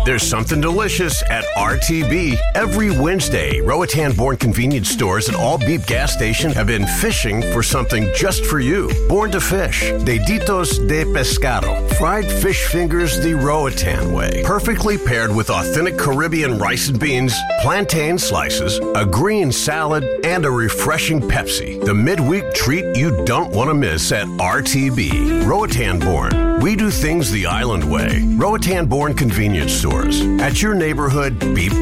There's something delicious at RTB. Every Wednesday, Roatan-born convenience stores at all beep gas stations have been fishing for something just for you. Born to fish, deditos de pescado, fried fish fingers the Roatan way. Perfectly paired with authentic Caribbean rice and beans, plantain slices, a green salad, and a refreshing Pepsi. The midweek treat you don't want to miss at RTB. Roatan-born. We do things the island way. Roatan-born convenience stores. At your neighborhood beep